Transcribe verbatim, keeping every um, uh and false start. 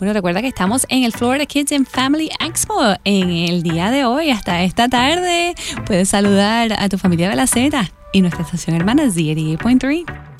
Bueno, recuerda que estamos en el Florida Kids and Family Expo en el día de hoy. Hasta esta tarde puedes saludar a tu familia de la Z y nuestra estación hermana Z ochenta y ocho punto tres.